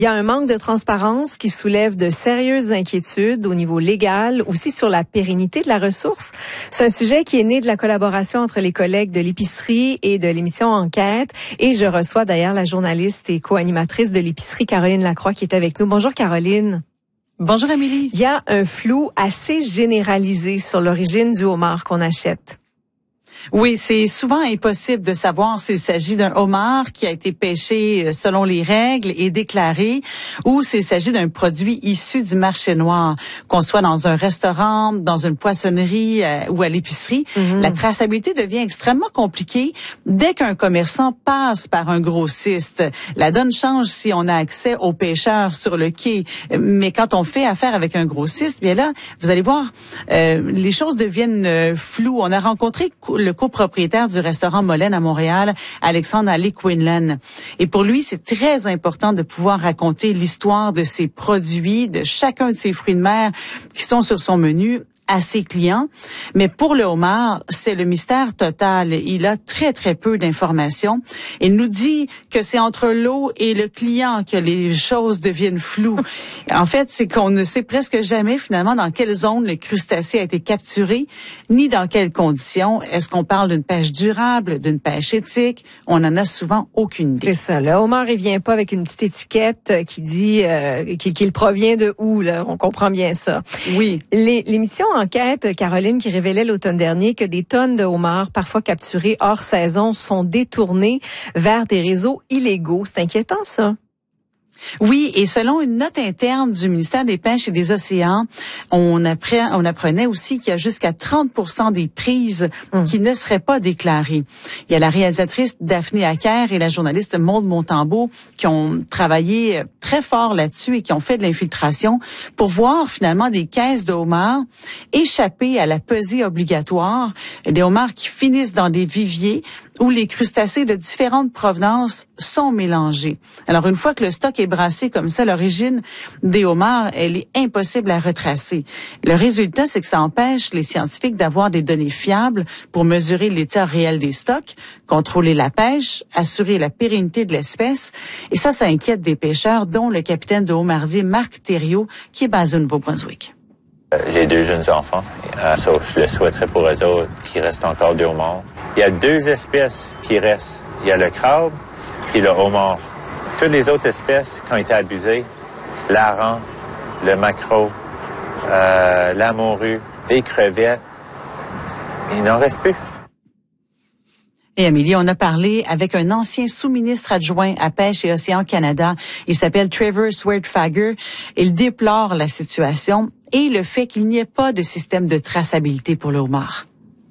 Il y a un manque de transparence qui soulève de sérieuses inquiétudes au niveau légal, aussi sur la pérennité de la ressource. C'est un sujet qui est né de la collaboration entre les collègues de l'épicerie et de l'émission Enquête. Et je reçois d'ailleurs la journaliste et co-animatrice de l'épicerie, Caroline Lacroix, qui est avec nous. Bonjour Caroline. Bonjour Amélie. Il y a un flou assez généralisé sur l'origine du homard qu'on achète. Oui, c'est souvent impossible de savoir s'il s'agit d'un homard qui a été pêché selon les règles et déclaré ou s'il s'agit d'un produit issu du marché noir, qu'on soit dans un restaurant, dans une poissonnerie ou à l'épicerie. La traçabilité devient extrêmement compliquée dès qu'un commerçant passe par un grossiste. La donne change si on a accès aux pêcheurs sur le quai, mais quand on fait affaire avec un grossiste, bien là, vous allez voir, les choses deviennent floues. On a rencontré le copropriétaire du restaurant Molène à Montréal, Alexandre Ali-Quinlan. Et pour lui, c'est très important de pouvoir raconter l'histoire de ses produits, de chacun de ses fruits de mer qui sont sur son menu à ses clients. Mais pour le homard, c'est le mystère total. Il a très, très peu d'informations. Il nous dit que c'est entre l'eau et le client que les choses deviennent floues. En fait, c'est qu'on ne sait presque jamais finalement dans quelle zone le crustacé a été capturé, ni dans quelles conditions. Est-ce qu'on parle d'une pêche durable, d'une pêche éthique? On n'en a souvent aucune idée. C'est ça. Le homard, il vient pas avec une petite étiquette qui dit qu'il provient de où, là. On comprend bien ça. Oui. L'émission Enquête, Caroline, qui révélait l'automne dernier que des tonnes de homards, parfois capturés hors saison, sont détournés vers des réseaux illégaux. C'est inquiétant, ça. Oui, et selon une note interne du ministère des Pêches et des Océans, on apprenait aussi qu'il y a jusqu'à 30% des prises qui ne seraient pas déclarées. Il y a la réalisatrice Daphné Acker et la journaliste Maude Montembeault qui ont travaillé très fort là-dessus et qui ont fait de l'infiltration pour voir finalement des caisses de homards échapper à la pesée obligatoire, des homards qui finissent dans des viviers où les crustacés de différentes provenances sont mélangés. Alors, une fois que le stock est brassé comme ça, l'origine des homards, elle est impossible à retracer. Le résultat, c'est que ça empêche les scientifiques d'avoir des données fiables pour mesurer l'état réel des stocks, contrôler la pêche, assurer la pérennité de l'espèce. Et ça inquiète des pêcheurs, dont le capitaine de homardier Marc Thériault, qui est basé au Nouveau-Brunswick. J'ai 2 jeunes enfants. Ça, je le souhaiterais pour eux autres qu'il reste encore des homards. Il y a 2 espèces qui restent. Il y a le crabe puis le homard. Toutes les autres espèces qui ont été abusées, l'hareng, le maquereau, la morue, les crevettes, il n'en reste plus. Et Amélie, on a parlé avec un ancien sous-ministre adjoint à Pêche et Océan Canada. Il s'appelle Trevor Swertfager. Il déplore la situation et le fait qu'il n'y ait pas de système de traçabilité pour le homard.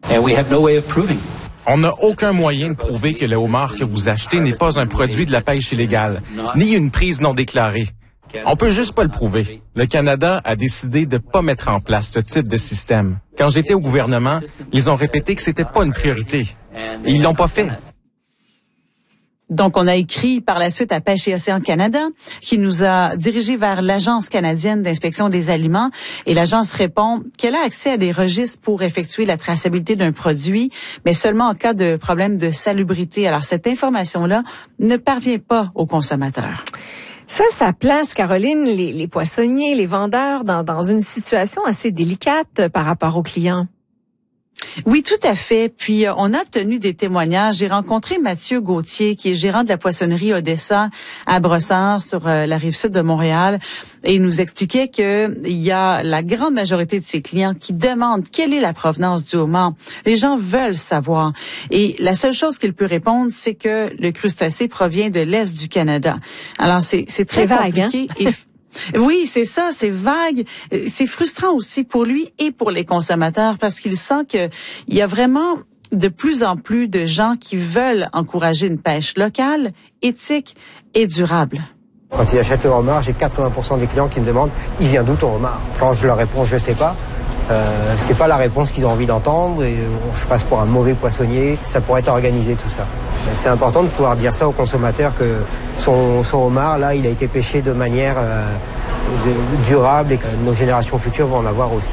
On n'a aucun moyen de prouver que le homard que vous achetez n'est pas un produit de la pêche illégale, ni une prise non déclarée. On peut juste pas le prouver. Le Canada a décidé de pas mettre en place ce type de système. Quand j'étais au gouvernement, ils ont répété que c'était pas une priorité. Et ils l'ont pas fait. Donc, on a écrit par la suite à Pêche et Océan Canada, qui nous a dirigés vers l'Agence canadienne d'inspection des aliments. Et l'agence répond qu'elle a accès à des registres pour effectuer la traçabilité d'un produit, mais seulement en cas de problème de salubrité. Alors, cette information-là ne parvient pas aux consommateurs. Ça place, Caroline, les poissonniers, les vendeurs dans une situation assez délicate par rapport aux clients. Oui, tout à fait. Puis, on a obtenu des témoignages. J'ai rencontré Mathieu Gauthier, qui est gérant de la poissonnerie Odessa à Brossard, sur la rive sud de Montréal. Et il nous expliquait que il y a la grande majorité de ses clients qui demandent quelle est la provenance du homard. Les gens veulent savoir. Et la seule chose qu'il peut répondre, c'est que le crustacé provient de l'Est du Canada. Alors, c'est très compliqué. Vague, hein? Oui, c'est ça, c'est vague. C'est frustrant aussi pour lui et pour les consommateurs parce qu'il sent que il y a vraiment de plus en plus de gens qui veulent encourager une pêche locale, éthique et durable. Quand ils achètent le homard, j'ai 80% des clients qui me demandent « Il vient d'où ton homard ?» Quand je leur réponds « Je sais pas », c'est pas la réponse qu'ils ont envie d'entendre et je passe pour un mauvais poissonnier. Ça pourrait être organisé tout ça. C'est important de pouvoir dire ça aux consommateurs que son homard, là, il a été pêché de manière durable et que nos générations futures vont en avoir aussi.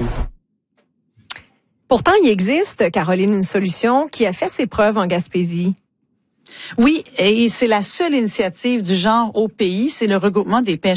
Pourtant, il existe, Caroline, une solution qui a fait ses preuves en Gaspésie. Oui, et c'est la seule initiative du genre au pays. C'est le regroupement des pêcheurs